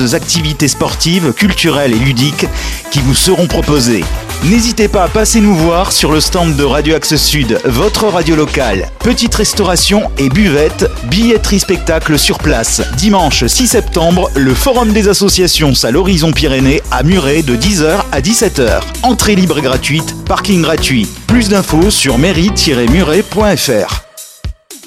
nombreuses activités sportives, culturelles et ludiques qui vous seront proposées. N'hésitez pas à passer nous voir sur le stand de Radio Axe Sud, votre radio locale. Petite restauration et buvette, billetterie spectacle sur place. Dimanche 6 septembre, le Forum des associations Salle Horizon Pyrénées à Muret de 10h à 17h. Entrée libre et gratuite, parking gratuit. Plus d'infos sur mairie-muret.fr.